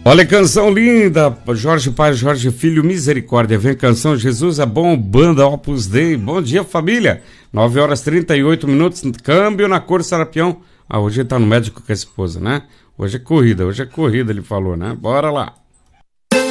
Olha, canção linda, Jorge Pai, Jorge Filho, Misericórdia. Vem canção, Jesus é bom, banda Opus Dei. Bom dia, família. 9h38, câmbio na cor Sarapião. Hoje ele tá no médico com a esposa, né? Hoje é corrida, ele falou, né? Bora lá.